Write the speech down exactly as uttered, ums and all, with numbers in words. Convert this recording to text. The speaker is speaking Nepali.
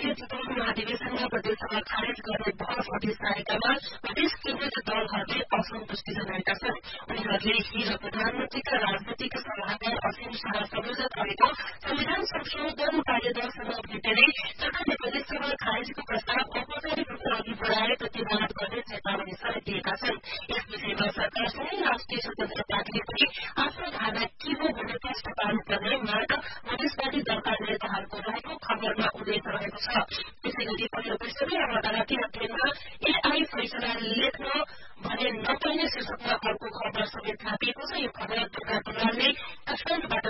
संसदीय चितवन महाधिवेशनमा प्रदेशसभा खारेज गर्ने बहस अघि सारेकामा प्रदेश केन्द्रित दलहरूले असन्तुष्टि जनाएका छन्। उनीहरूले हिजो प्रधानमन्त्रीका राजनीतिक सल्लाहकार असीम शाह संयोजक गरेको संविधान संशोधन कार्यदलसँग भेटेरै सरकारले प्रदेशसभा खारेजको प्रस्ताव औपचारिक रूपमा अघि बढाए प्रतिवाद गर्ने चेतावनी समेत दिएका छन्। यस विषयमा सरकारसँगै राष्ट्रिय स्वतन्त्र पार्टीले पनि आफ्नो धारणा के हो भन्ने प्रश्न पार्नुपर्ने माग मधेसवादी दलका नेताहरूको रहेको खबरमा उल्लेख रहेको छ।